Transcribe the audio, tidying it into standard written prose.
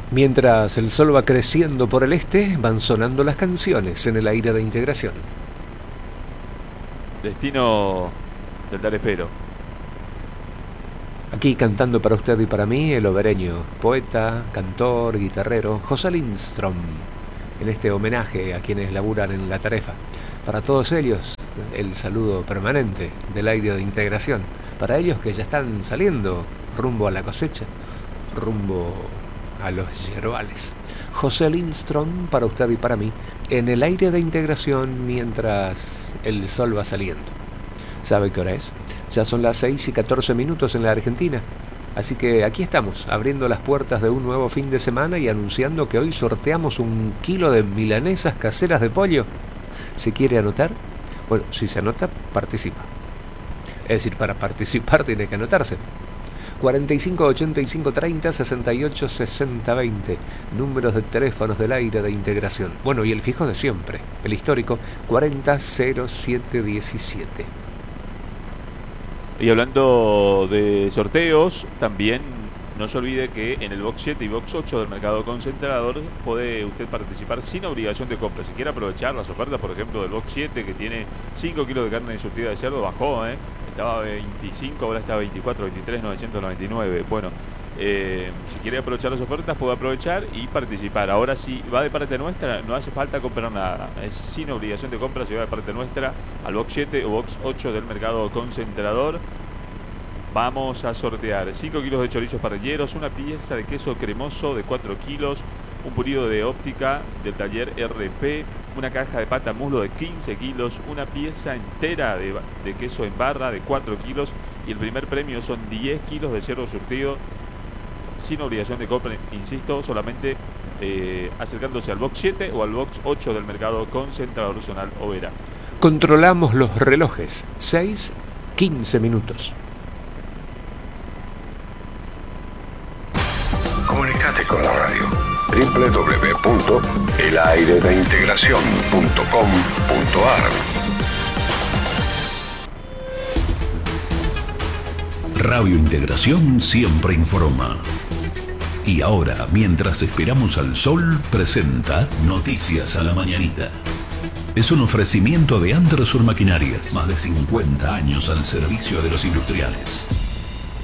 Mientras el sol va creciendo por el este, van sonando las canciones en el aire de integración. Destino del Tarefero. Aquí cantando para usted y para mí, el obereño, poeta, cantor, guitarrero, José Lindström, en este homenaje a quienes laburan en la tarefa. Para todos ellos, el saludo permanente del aire de integración. Para ellos que ya están saliendo rumbo a la cosecha, rumbo a los yerbales. José Lindström para usted y para mí, en el aire de integración mientras el sol va saliendo. ¿Sabe qué hora es? Ya son las 6:14 en la Argentina. Así que aquí estamos, abriendo las puertas de un nuevo fin de semana y anunciando que hoy sorteamos 1 kilo de milanesas caseras de pollo. ¿Se quiere anotar? Bueno, si se anota, participa. Es decir, para participar tiene que anotarse. 45 85 30 68 60 20. Números de teléfonos del aire de integración. Bueno, y el fijo de siempre, el histórico 40 07 17. Y hablando de sorteos, también no se olvide que en el Box 7 y Box 8 del Mercado Concentrador puede usted participar sin obligación de compra. Si quiere aprovechar las ofertas, por ejemplo, del Box 7, que tiene 5 kilos de carne surtida de cerdo, bajó, estaba 25, ahora está 24, 23, 999. Bueno, si quiere aprovechar las ofertas, puede aprovechar y participar. Ahora sí, va de parte nuestra, no hace falta comprar nada. Es sin obligación de compra, si va de parte nuestra al Box 7 o Box 8 del Mercado Concentrador. Vamos a sortear 5 kilos de chorizos parrilleros, una pieza de queso cremoso de 4 kilos, un pulido de óptica del taller RP, una caja de pata muslo de 15 kilos, una pieza entera de queso en barra de 4 kilos y el primer premio son 10 kilos de cerdo surtido sin obligación de compra, insisto, solamente acercándose al Box 7 o al Box 8 del Mercado Concentrador Zonal Oberá. Controlamos los relojes, 6:15. Comunicate con la radio. www.elairedeintegracion.com.ar Radio Integración siempre informa. Y ahora, mientras esperamos al sol, presenta Noticias a la Mañanita. Es un ofrecimiento de Andersur Maquinarias, más de 50 años al servicio de los industriales.